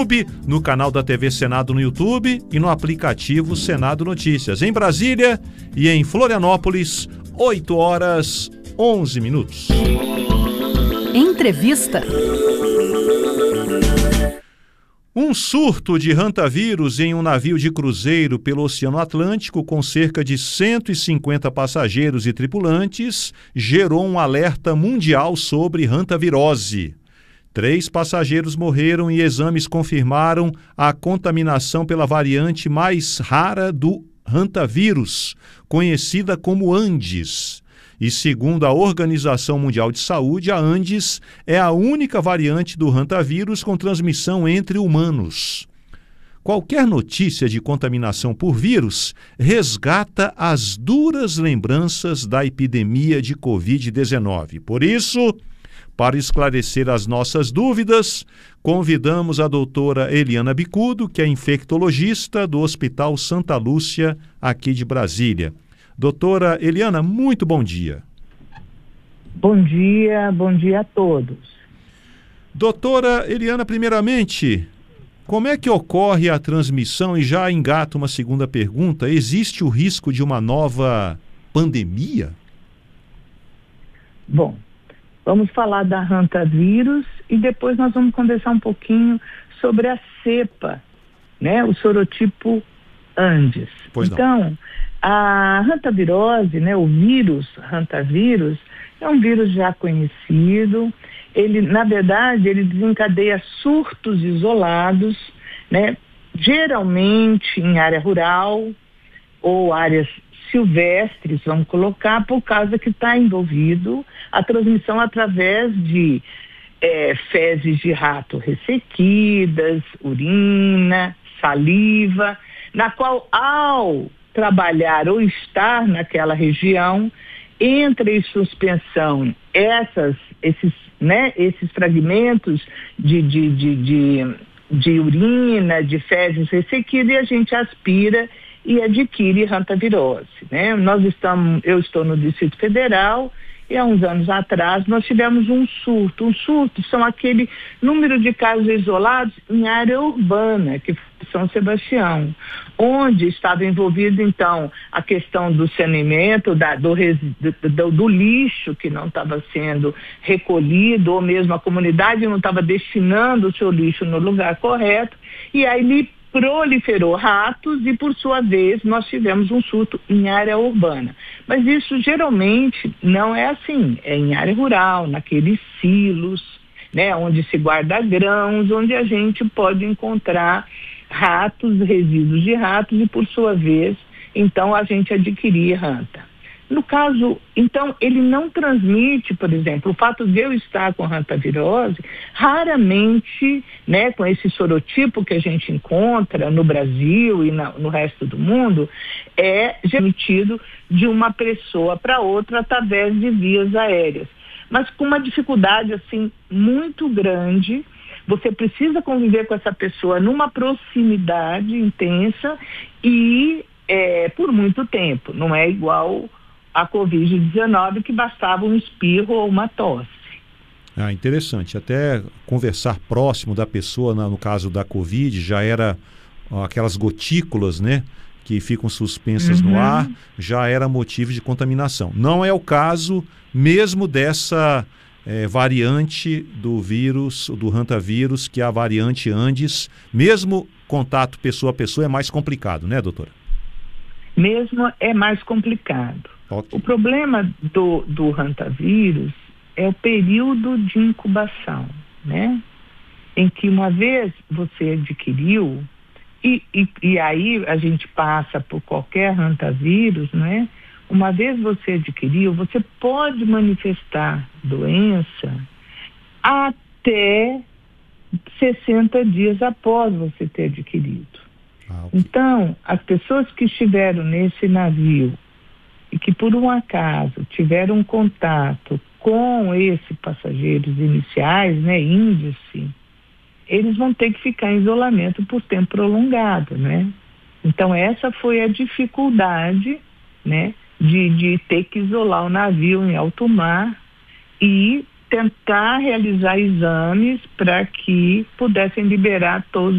YouTube, no canal da TV Senado no YouTube e no aplicativo Senado Notícias. Em Brasília e em Florianópolis, 8h11. Entrevista. Um surto de hantavírus em um navio de cruzeiro pelo Oceano Atlântico com cerca de 150 passageiros e tripulantes gerou um alerta mundial sobre hantavirose. 3 passageiros morreram e exames confirmaram a contaminação pela variante mais rara do hantavírus, conhecida como Andes. E segundo a Organização Mundial de Saúde, a Andes é a única variante do hantavírus com transmissão entre humanos. Qualquer notícia de contaminação por vírus resgata as duras lembranças da epidemia de Covid-19. Por isso, para esclarecer as nossas dúvidas, convidamos a doutora Eliana Bicudo, que é infectologista do Hospital Santa Lúcia, aqui de Brasília. Doutora Eliana, muito bom dia. Bom dia a todos. Doutora Eliana, primeiramente, como é que ocorre a transmissão? E já engata uma segunda pergunta, existe o risco de uma nova pandemia? Bom, vamos falar da hantavírus e depois nós vamos conversar um pouquinho sobre a cepa, né? O sorotipo Andes. Pois não. Então, a hantavirose, né, o vírus hantavírus, é um vírus já conhecido. Ele, na verdade, ele desencadeia surtos isolados, né, geralmente em área rural ou áreas silvestres, vamos colocar, por causa que está envolvido a transmissão através de fezes de rato ressequidas, urina, saliva, na qual, ao trabalhar ou estar naquela região, entra em suspensão esses fragmentos de urina, de fezes ressequidas, e a gente aspira e adquire hantavirose, né? Eu estou no Distrito Federal e há uns anos atrás nós tivemos um surto. Um surto são aquele número de casos isolados em área urbana, que foi São Sebastião, onde estava envolvido então a questão do saneamento, do lixo que não estava sendo recolhido, ou mesmo a comunidade não estava destinando o seu lixo no lugar correto, e aí proliferou ratos e, por sua vez, nós tivemos um surto em área urbana. Mas isso geralmente não é assim, é em área rural, naqueles silos, né, onde se guarda grãos, onde a gente pode encontrar ratos, resíduos de ratos e, por sua vez, então a gente adquirir hanta. No caso, então, ele não transmite, por exemplo, o fato de eu estar com hantavirose, raramente, né, com esse sorotipo que a gente encontra no Brasil e no resto do mundo, é transmitido de uma pessoa para outra através de vias aéreas. Mas com uma dificuldade, assim, muito grande. Você precisa conviver com essa pessoa numa proximidade intensa e por muito tempo. Não é igual a Covid-19, que bastava um espirro ou uma tosse. Interessante. Até conversar próximo da pessoa, no caso da Covid, já era aquelas gotículas, né, que ficam suspensas no ar, já era motivo de contaminação. Não é o caso mesmo dessa variante do vírus, do hantavírus, que é a variante Andes. Mesmo contato pessoa a pessoa é mais complicado, né, doutora? Mesmo é mais complicado. Okay. O problema do hantavírus é o período de incubação, né? Em que uma vez você adquiriu, e aí a gente passa por qualquer hantavírus, né? Uma vez você adquiriu, você pode manifestar doença até 60 dias após você ter adquirido. Okay. Então, as pessoas que estiveram nesse navio e que por um acaso tiveram contato com esses passageiros iniciais, né, índice, eles vão ter que ficar em isolamento por tempo prolongado, né? Então essa foi a dificuldade, né, de ter que isolar o navio em alto mar e tentar realizar exames para que pudessem liberar todos